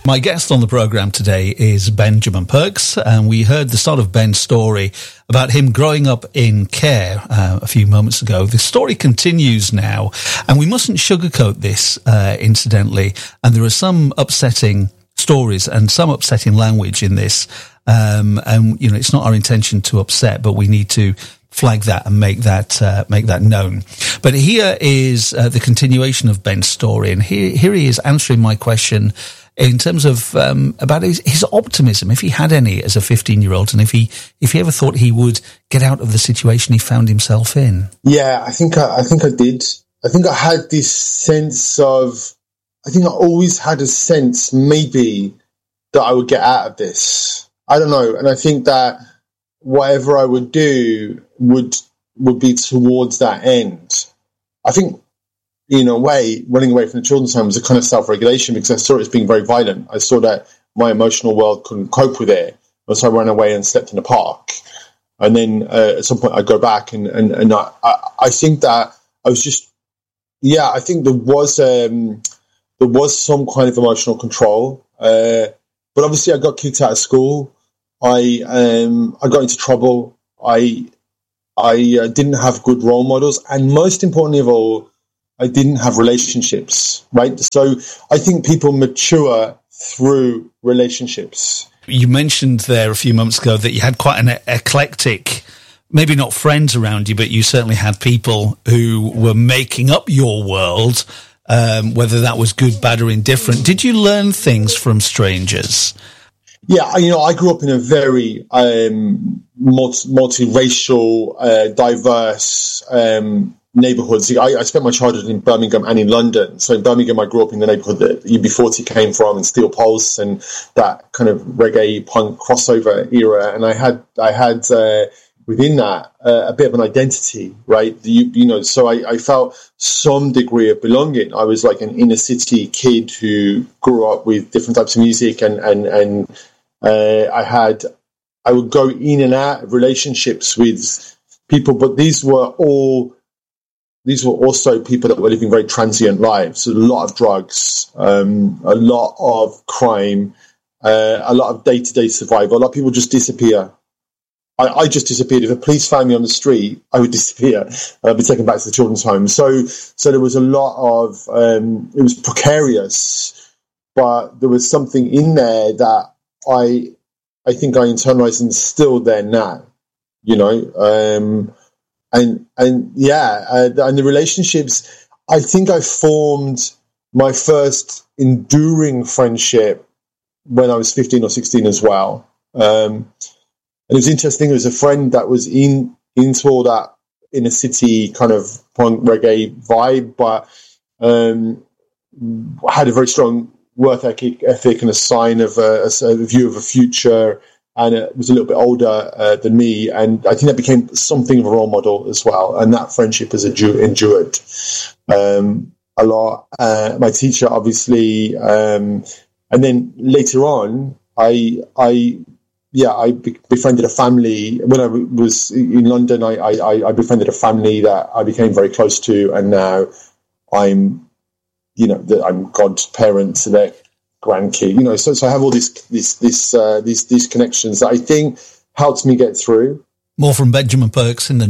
My guest on the programme today is Benjamin Perks, and we heard the start of Ben's story about him growing up in care a few moments ago. The story continues now, and we mustn't sugarcoat this, incidentally, and there are some upsetting stories and some upsetting language in this, and, you know, it's not our intention to upset, but we need to flag that and make that known. But here is the continuation of Ben's story, and here he is answering my question in terms of about his optimism, if he had any as a 15-year-old, and if he ever thought he would get out of the situation he found himself in. Yeah, I think I did. I think I had this sense of, I think I always had a sense maybe that I would get out of this. I don't know, and I think that whatever I would do would be towards that end. I think, in a way, running away from the children's home was a kind of self-regulation because I saw it as being very violent. I saw that my emotional world couldn't cope with it. And so I ran away and slept in the park. And then at some point I'd go back and I think that I was just, yeah, I think there was some kind of emotional control. But obviously I got kicked out of school. I got into trouble. I didn't have good role models. And most importantly of all, I didn't have relationships, right? So I think people mature through relationships. You mentioned there a few moments ago that you had quite an eclectic, maybe not friends around you, but you certainly had people who were making up your world, whether that was good, bad, or indifferent. Did you learn things from strangers? Yeah, you know, I grew up in a very multiracial, diverse neighbourhoods. I spent my childhood in Birmingham and in London. So in Birmingham, I grew up in the neighbourhood that UB40 came from, and Steel Pulse, and that kind of reggae punk crossover era. And I had within that a bit of an identity, right? You know, so I felt some degree of belonging. I was like an inner city kid who grew up with different types of music, and I would go in and out of relationships with people, but these were also people that were living very transient lives. So a lot of drugs, a lot of crime, a lot of day-to-day survival. A lot of people just disappear. I just disappeared. If a police found me on the street, I would disappear. I'd be taken back to the children's home. So there was a lot of, it was precarious, but there was something in there that I think I internalized and still there now, you know, and the relationships, I think I formed my first enduring friendship when I was 15 or 16 as well. And it was interesting. There was a friend that was into all that inner city kind of punk reggae vibe, but had a very strong work ethic and a sign of a view of a future, and it was a little bit older than me, and I think that became something of a role model as well, and that friendship has endured a lot. My teacher, obviously, and then later on, I befriended a family. When I was in London, I befriended a family that I became very close to, and now I'm godparent to their grandkid. You know, so I have all these connections that I think helped me get through. More from Benjamin Perks in the